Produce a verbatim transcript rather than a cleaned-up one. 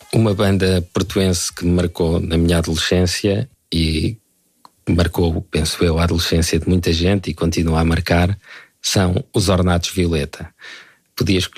Uma banda portuense que me marcou na minha adolescência e marcou, penso eu, a adolescência de muita gente e continua a marcar, são os Ornatos Violeta. Podia escolher